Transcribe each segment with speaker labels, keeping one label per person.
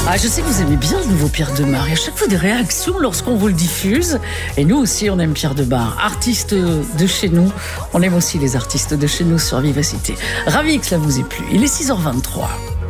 Speaker 1: Ah, je sais que vous aimez bien le nouveau Pierre Demar. Il y a chaque fois des réactions lorsqu'on vous le diffuse. Et nous aussi, on aime Pierre Demar, artiste de chez nous. On aime aussi les artistes de chez nous sur Vivacité. Ravi que cela vous ait plu. Il est 6h23.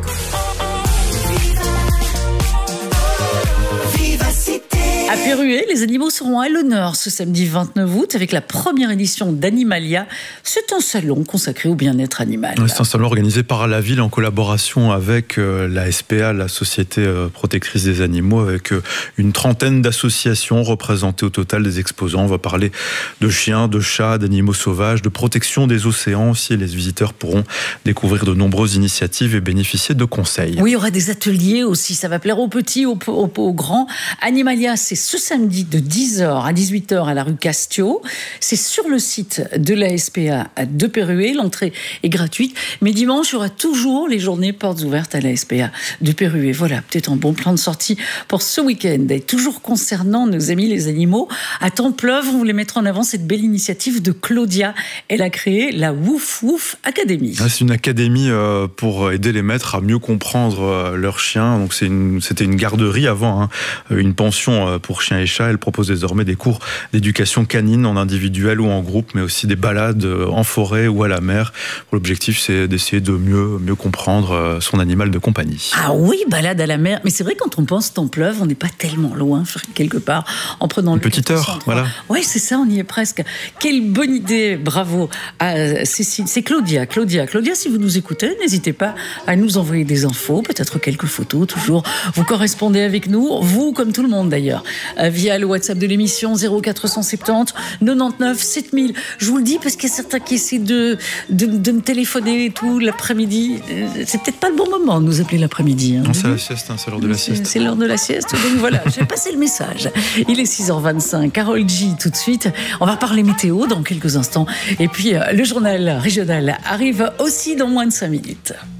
Speaker 1: À Pérué, les animaux seront à l'honneur ce samedi 29 août avec la première édition d'Animalia. C'est un salon consacré au bien-être animal.
Speaker 2: C'est un salon organisé par la ville en collaboration avec la SPA, la Société protectrice des animaux, avec une trentaine d'associations représentées au total des exposants. On va parler de chiens, de chats, d'animaux sauvages, de protection des océans aussi. Et les visiteurs pourront découvrir de nombreuses initiatives et bénéficier de conseils.
Speaker 1: Oui, il y aura des ateliers aussi. Ça va plaire aux petits, aux grands. Animalia, c'est ce samedi de 10h à 18h à la rue Castio. C'est sur le site de la SPA de Pérué. L'entrée est gratuite. Mais dimanche, il y aura toujours les journées portes ouvertes à la SPA de Pérué. Voilà, peut-être un bon plan de sortie pour ce week-end. Et toujours concernant nos amis les animaux, à Templeuve, on voulait mettre en avant cette belle initiative de Claudia. Elle a créé la Wouf Wouf Academy.
Speaker 2: C'est une académie pour aider les maîtres à mieux comprendre leurs chiens. Donc c'était une garderie avant, une pension pour chiens et chats. Elle propose désormais des cours d'éducation canine en individuel ou en groupe, mais aussi des balades en forêt ou à la mer. L'objectif, c'est d'essayer de mieux comprendre son animal de compagnie.
Speaker 1: Ah oui, balade à la mer. Mais c'est vrai, quand on pense Templeuve, on n'est pas tellement loin, quelque part, en prenant
Speaker 2: une petite heure, voilà.
Speaker 1: Oui, c'est ça, on y est presque. Quelle bonne idée, bravo à Cécile. C'est Claudia. Claudia, si vous nous écoutez, n'hésitez pas à nous envoyer des infos, peut-être quelques photos, toujours. Vous correspondez avec nous, vous comme tout le monde d'ailleurs, via le WhatsApp de l'émission 0470 99 7000. Je vous le dis parce qu'il y a certains qui essaient de me téléphoner et tout l'après-midi. C'est peut-être pas le bon moment de nous appeler l'après-midi.
Speaker 2: Non, c'est la sieste, c'est l'heure de la sieste.
Speaker 1: C'est l'heure de la sieste, donc voilà, je vais passer le message. Il est 6h25, Carole G tout de suite. On va parler météo dans quelques instants. Et puis le journal régional arrive aussi dans moins de 5 minutes.